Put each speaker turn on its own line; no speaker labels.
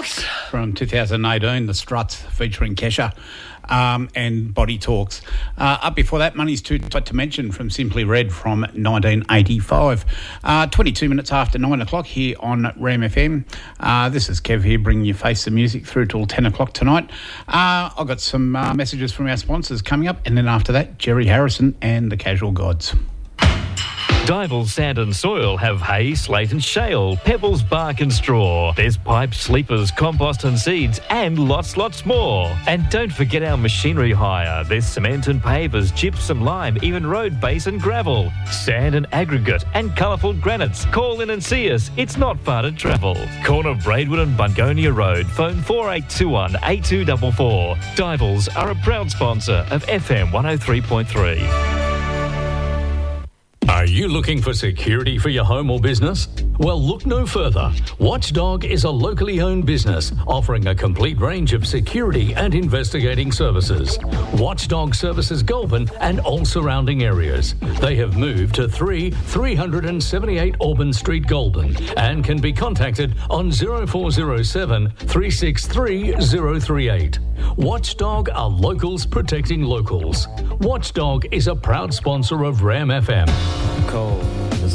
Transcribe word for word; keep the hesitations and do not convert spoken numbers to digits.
Yes.
From two thousand eighteen, The Struts featuring Kesha. Um, and Body Talks. Uh, up before that, Money's Too Tight to Mention from Simply Red from nineteen eighty-five. Uh, twenty-two minutes after nine o'clock here on Ram F M. Uh, this is Kev here bringing you Face the Music through till ten o'clock tonight. Uh, I've got some uh, messages from our sponsors coming up, and then after that, Jerry Harrison and the Casual Gods.
Dival Sand and Soil have hay, slate and shale, pebbles, bark and straw. There's pipes, sleepers, compost and seeds, and lots, lots more. And don't forget our machinery hire. There's cement and pavers, gypsum, lime, even road base and gravel, sand and aggregate, and colourful granites. Call in and see us. It's not far to travel. Corner Braidwood and Bungonia Road. Phone four eight two one, eight two four four. Divals are a proud sponsor of F M one oh three point three.
Are you looking for security for your home or business? Well, look no further. Watchdog is a locally owned business offering a complete range of security and investigating services. Watchdog services Goulburn and all surrounding areas. They have moved to three three seventy-eight Auburn Street, Goulburn, and can be contacted on oh four oh seven, three six three, oh three eight. Watchdog are locals protecting locals. Watchdog is a proud sponsor of Ram F M.
Cold.